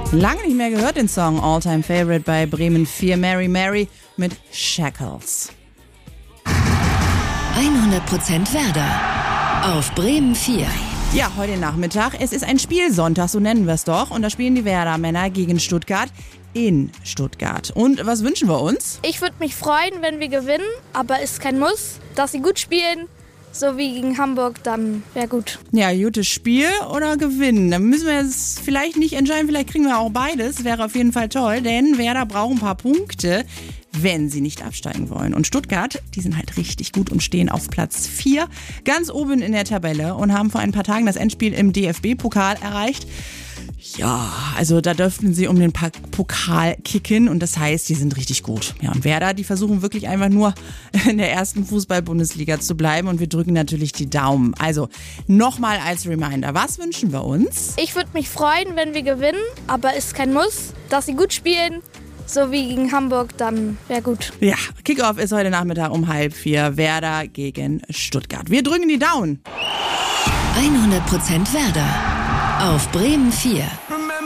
Lange nicht mehr gehört, den Song All-Time Favorite bei Bremen 4, Mary Mary mit Shackles. 100% Werder auf Bremen 4. Ja, heute Nachmittag. Es ist ein Spielsonntag, so nennen wir es doch. Und da spielen die Werder-Männer gegen Stuttgart in Stuttgart. Und was wünschen wir uns? Ich würde mich freuen, wenn wir gewinnen, aber ist kein Muss. Dass sie gut spielen, so wie gegen Hamburg, dann wäre gut. Ja, gutes Spiel oder gewinnen. Da müssen wir jetzt vielleicht nicht entscheiden, vielleicht kriegen wir auch beides. Wäre auf jeden Fall toll, denn Werder braucht ein paar Punkte, wenn sie nicht absteigen wollen. Und Stuttgart, die sind halt richtig gut und stehen auf Platz 4, ganz oben in der Tabelle und haben vor ein paar Tagen das Endspiel im DFB-Pokal erreicht. Ja, also da dürften sie um den Pokal kicken und das heißt, die sind richtig gut. Ja, und Werder, die versuchen wirklich einfach nur in der ersten Fußball-Bundesliga zu bleiben und wir drücken natürlich die Daumen. Also nochmal als Reminder, was wünschen wir uns? Ich würde mich freuen, wenn wir gewinnen, aber ist kein Muss. Dass sie gut spielen, so wie gegen Hamburg, dann wäre gut. Ja, Kickoff ist heute Nachmittag um 3:30, Werder gegen Stuttgart. Wir drücken die Daumen. 100% Werder auf Bremen 4.